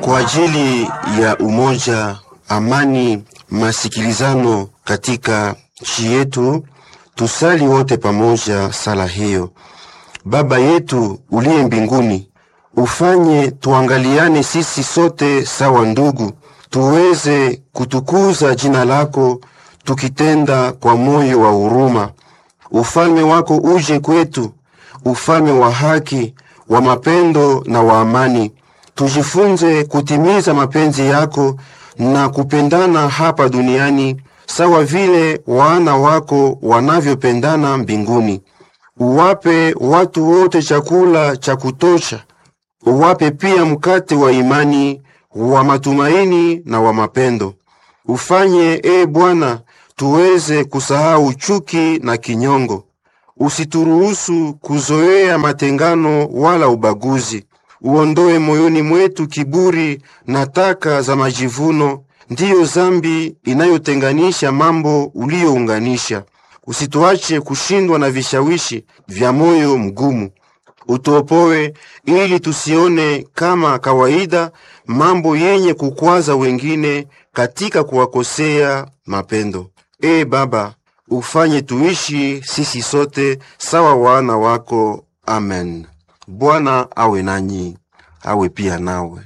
Kwa ajili ya umoja, amani, masikilizano katika nchi yetu, tusali wote pamoja sala hiyo. Baba yetu uliye mbinguni, ufanye tuangaliane sisi sote sawa ndugu, tuweze kutukuza jina lako tukitenda kwa moyo wa huruma. Ufalme wako uje kwetu, ufalme wa haki, wa mapendo na wa amani. Tujifunze kutimiza mapenzi yako na kupendana hapa duniani sawa vile wana wako wanavyopendana mbinguni. Uwape watu wote chakula cha kutosha. Uwape pia mkate wa imani, wa matumaini na wa mapendo. Ufanye Bwana tuweze kusahau chuki na kinyongo. Usituruhusu kuzoea matengano wala ubaguzi. Uondoe moyoni mwetu kiburi na taka za majivuno, ndiyo zambi inayotenganisha mambo uliyounganisha. Usituache kushindwa na vishawishi vya moyo mgumu. Utuopoe ili tusione kama kawaida mambo yenye kukwaza wengine katika kuwakosea mapendo. Baba, ufanye tuishi sisi sote sawa wana wako. Amen. Bwana awe nanyi, awe pia nawe.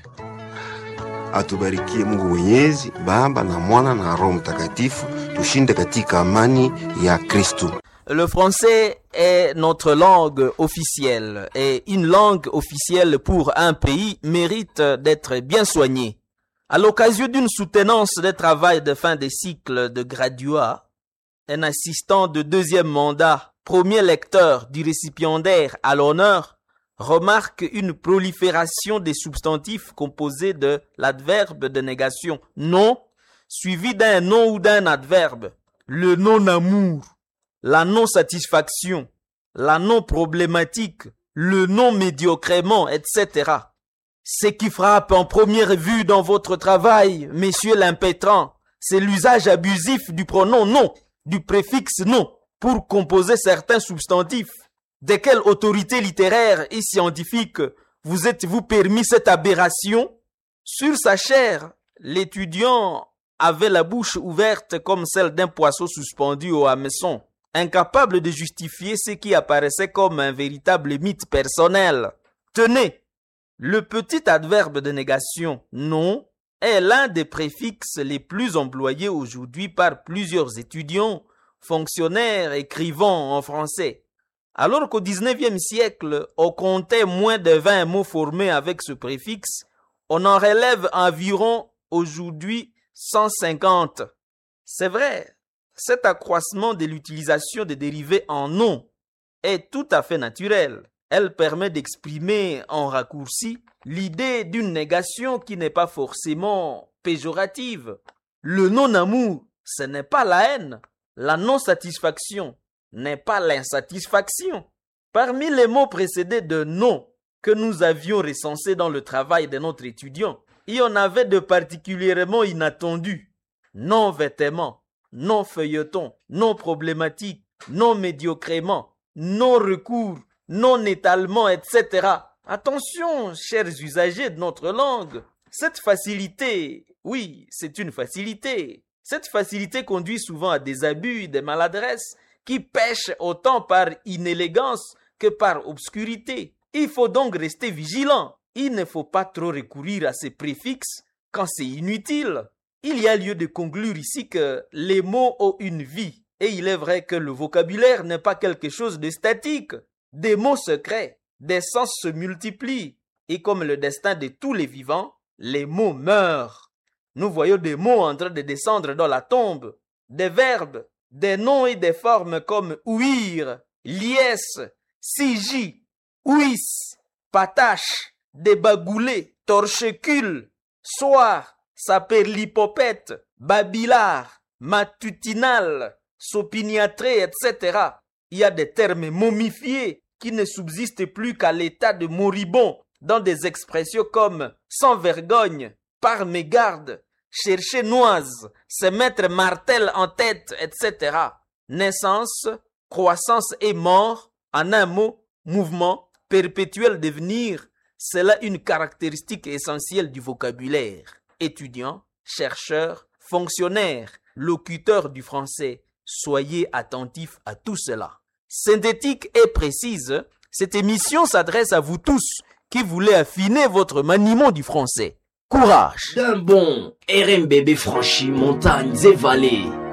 Atubarikie Mungu Mwenyezi, Baba na Mwana na Roho Mtakatifu. Tushinde katika amani ya Kristo. Le français est notre langue officielle et une langue officielle pour un pays mérite d'être bien soignée. À l'occasion d'une soutenance des travaux de fin de cycle de graduat, un assistant de deuxième mandat, premier lecteur du récipiendaire à l'honneur, remarque une prolifération des substantifs composés de l'adverbe de négation non, suivi d'un nom ou d'un adverbe, le non-amour, la non-satisfaction, la non-problématique, le non-médiocrement, etc. Ce qui frappe en première vue dans votre travail, messieurs l'impétrants, c'est l'usage abusif du pronom non, du préfixe non, pour composer certains substantifs. De quelle autorité littéraire et scientifique vous êtes-vous permis cette aberration? Sur sa chaire, l'étudiant avait la bouche ouverte comme celle d'un poisson suspendu au hameçon, incapable de justifier ce qui apparaissait comme un véritable mythe personnel. Tenez, le petit adverbe de négation non est l'un des préfixes les plus employés aujourd'hui par plusieurs étudiants, fonctionnaires, écrivains en français. Alors qu'au XIXe siècle, on comptait moins de 20 mots formés avec ce préfixe, on en relève environ aujourd'hui 150. C'est vrai, cet accroissement de l'utilisation des dérivés en non est tout à fait naturel. Elle permet d'exprimer en raccourci l'idée d'une négation qui n'est pas forcément péjorative. Le non-amour, ce n'est pas la haine. La non-satisfaction n'est pas l'insatisfaction. Parmi les mots précédés de non que nous avions recensés dans le travail de notre étudiant, il y en avait de particulièrement inattendus. Non-vêtement, non-feuilleton, non-problématique, non-médiocrement, non-recours, non-étalement, etc. Attention, chers usagers de notre langue, cette facilité, oui, c'est une facilité. Cette facilité conduit souvent à des abus et des maladresses qui pêchent autant par inélégance que par obscurité. Il faut donc rester vigilant. Il ne faut pas trop recourir à ces préfixes quand c'est inutile. Il y a lieu de conclure ici que les mots ont une vie. Et il est vrai que le vocabulaire n'est pas quelque chose de statique. Des mots se créent, des sens se multiplient. Et comme le destin de tous les vivants, les mots meurent. Nous voyons des mots en train de descendre dans la tombe, des verbes, des noms et des formes comme ouïr, liesse, sigi, ouïs, patache, débagoulé, torchecule, soir, saperlipopette, babilard, matutinal, sopiniâtré, etc. Il y a des termes momifiés qui ne subsistent plus qu'à l'état de moribond dans des expressions comme sans vergogne, par mégarde, chercher noise, se mettre martel en tête, etc. Naissance, croissance et mort, en un mot, mouvement, perpétuel devenir, c'est là une caractéristique essentielle du vocabulaire. Étudiants, chercheurs, fonctionnaires, locuteurs du français, soyez attentifs à tout cela. Synthétique et précise, cette émission s'adresse à vous tous qui voulez affiner votre maniement du français. Courage! D'un bond, RMBB franchit montagnes et vallées.